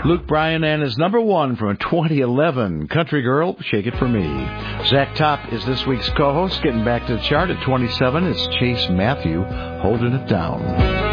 Luke Bryan and his number one from 2011, Country Girl, Shake It For Me. Zach Top is this week's co-host. Getting back to the chart at 27, it's Chase Matthew, Holding It Down.